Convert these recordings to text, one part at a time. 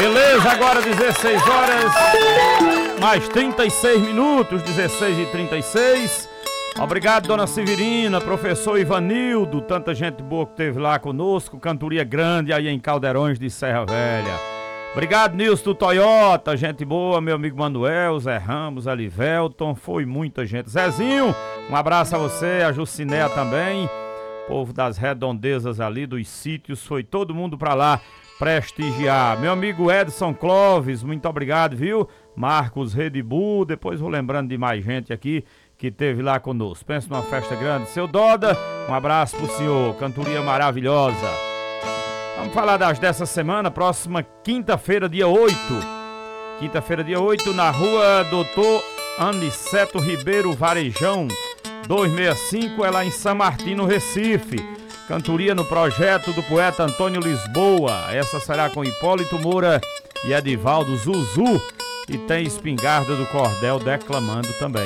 Beleza, agora 16 horas, mais 36 minutos, 16h36. Obrigado, dona Severina, professor Ivanildo, tanta gente boa que esteve lá conosco, cantoria grande aí em Caldeirões de Serra Velha. Obrigado, Nilson do Toyota, gente boa, meu amigo Manuel, Zé Ramos, Alivelton, foi muita gente. Zezinho, um abraço a você, a Jucinéia também, povo das redondezas ali, dos sítios, foi todo mundo pra lá prestigiar. Meu amigo Edson Clóvis, muito obrigado, viu? Marcos Redibu, depois vou lembrando de mais gente aqui que teve lá conosco. Pensa numa festa grande. Seu Doda, um abraço pro senhor, cantoria maravilhosa. Vamos falar das dessa semana, próxima quinta-feira, dia 8. Quinta-feira, dia 8, na rua Doutor Aniceto Ribeiro Varejão, 265, é lá em São Martinho, Recife. Cantoria no projeto do poeta Antônio Lisboa. Essa será com Hipólito Moura e Edivaldo Zuzu. E tem Espingarda do Cordel declamando também.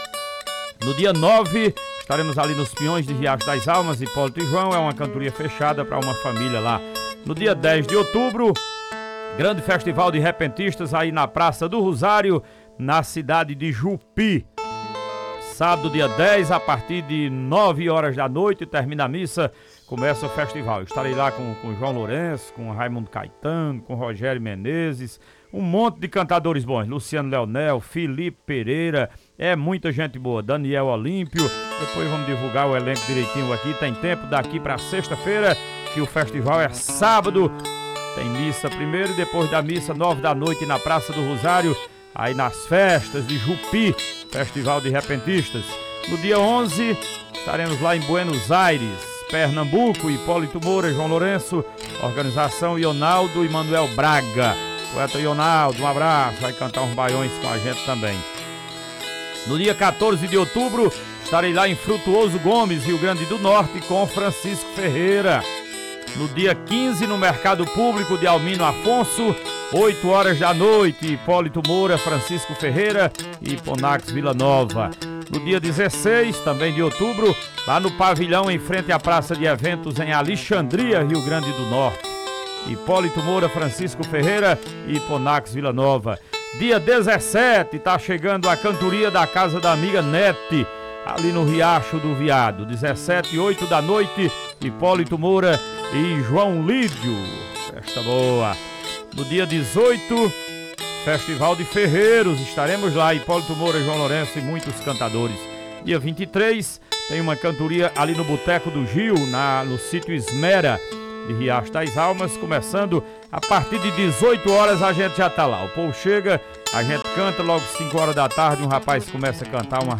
No dia 9, estaremos ali nos Peões de Riacho das Almas, Hipólito e João. É uma cantoria fechada para uma família lá. No dia 10 de outubro, grande festival de repentistas aí na Praça do Rosário, na cidade de Jupi. Sábado, dia 10, a partir de 9 horas da noite, termina a missa, começa o festival. Estarei lá com João Lourenço, com Raimundo Caetano, com Rogério Menezes, um monte de cantadores bons. Luciano Leonel, Felipe Pereira, é muita gente boa. Daniel Olímpio, depois vamos divulgar o elenco direitinho aqui. Tem tempo daqui para sexta-feira, que o festival é sábado. Tem missa primeiro e depois da missa, 9 da noite, na Praça do Rosário, aí nas festas de Jupi, Festival de Repentistas. No dia 11, estaremos lá em Buenos Aires, Pernambuco, Hipólito Moura, João Lourenço, organização Ionaldo e Manuel Braga. Poeta Ionaldo, um abraço, vai cantar uns baiões com a gente também. No dia 14 de outubro, estarei lá em Frutuoso Gomes, Rio Grande do Norte, com Francisco Ferreira. No dia 15, no Mercado Público de Almino Afonso, 8 horas da noite, Hipólito Moura, Francisco Ferreira e Ponax Vila Nova. No dia 16, também de outubro, lá no pavilhão em frente à Praça de Eventos em Alexandria, Rio Grande do Norte. Hipólito Moura, Francisco Ferreira e Ponax Vila Nova. Dia 17, tá chegando a cantoria da Casa da Amiga Nete, ali no Riacho do Viado. 17, 8 da noite, Hipólito Moura e João Lídio. Festa boa. No dia 18, Festival de Ferreiros, estaremos lá, Hipólito Moura, João Lourenço e muitos cantadores. Dia 23, tem uma cantoria ali no Boteco do Gil, no sítio Esmera, de Riacho das Almas, começando a partir de 18 horas, a gente já tá lá. O povo chega, a gente canta, logo 5 horas da tarde, um rapaz começa a cantar uma